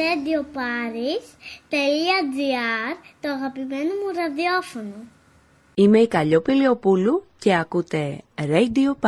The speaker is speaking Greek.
radioparis.gr, το αγαπημένο μου ραδιόφωνο. Είμαι η Καλλιόπη Λεοπούλου και ακούτε Radio Paris.